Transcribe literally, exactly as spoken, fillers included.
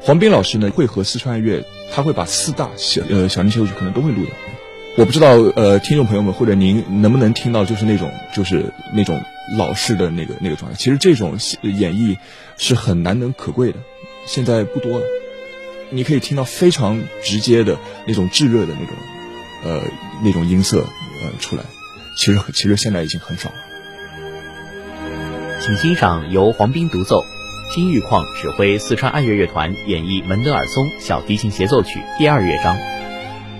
黄斌老师呢会和四川爱乐，他会把四大小呃小提协奏曲可能都会录的。我不知道呃听众朋友们或者您能不能听到，就是那种就是那种老式的那个那个状态。其实这种演绎是很难能可贵的，现在不多了。你可以听到非常直接的那种炙热的那种呃那种音色呃出来，其实其实现在已经很少了。 请欣赏由黄斌独奏，金玉矿指挥四川爱乐乐团演绎门德尔松小提琴协奏曲第二乐章。